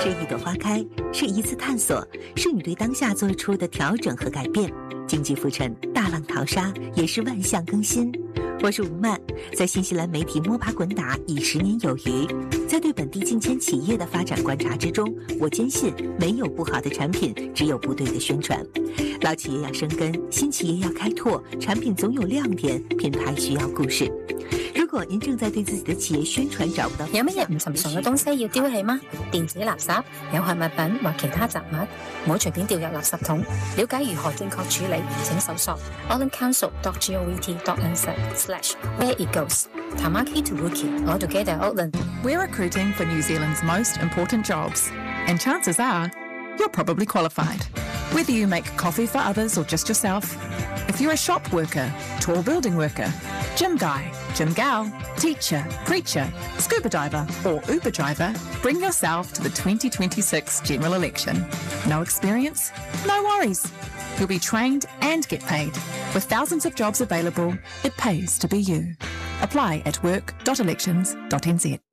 是一朵花开，是一次探索，是你对当下做出的调整和改变。经济浮沉，大浪淘沙，也是万象更新。我是吴曼，在新西兰媒体摸爬滚打已10年有余，在对本地近千企业的发展观察之中，我坚信没有不好的产品，只有不对的宣传。老企业要生根，新企业要开拓，产品總有亮點，品牌需要故事。如果您正在對自己的企業宣傳找不到， 有乜嘢唔尋常嘅東西要丟棄嗎？電子垃圾、有害物品或其他雜物，唔好隨便掉入垃圾桶。了解如何正確處理，請搜索 aucklandcouncil.govt.nz/where it goes. Tamaki to Wookie, all together Auckland. We're recruiting for New Zealand's most important jobs, and chances are you're probably qualified. Whether you make coffee for others or just yourself, if you're a shop worker, tall building worker, gym guy, gym gal, teacher, preacher, scuba diver or Uber driver, bring yourself to the 2026 general election. No experience? No worries. You'll be trained and get paid. With thousands of jobs available, it pays to be you. Apply at work.elections.nz.